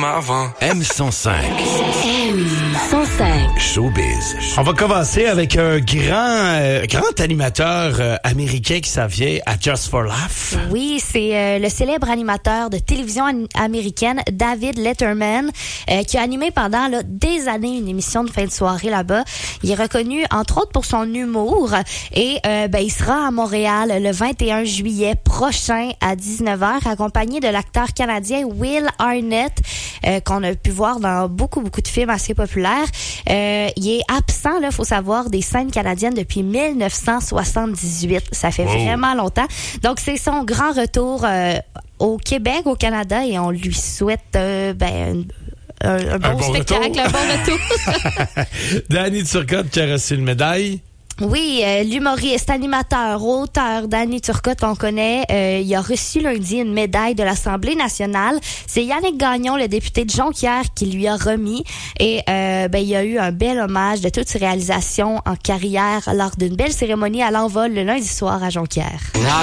avant. M105. M105. Showbiz. On va commencer avec un grand animateur américain qui s'en vient à Just for Laugh. Oui, c'est le célèbre animateur de télévision américaine David Letterman qui a animé pendant des années une émission de fin de soirée là-bas. Il est reconnu entre autres pour son humour et il sera à Montréal le 21 juillet prochain à 19h accompagné de l'acteur canadien Will Arnett qu'on a pu voir dans beaucoup de films assez populaires. Il est absent, là, faut savoir, des scènes canadiennes depuis 1978. Ça fait vraiment longtemps. Donc, c'est son grand retour au Québec, au Canada, et on lui souhaite un bon spectacle, un bon retour. Danny Turcotte qui a reçu une médaille. Oui, l'humoriste, animateur, auteur Danny Turcotte qu'on connaît, il a reçu lundi une médaille de l'Assemblée nationale. C'est Yannick Gagnon, le député de Jonquière, qui lui a remis. Et il y a eu un bel hommage de toutes ses réalisations en carrière lors d'une belle cérémonie à l'envol le lundi soir à Jonquière.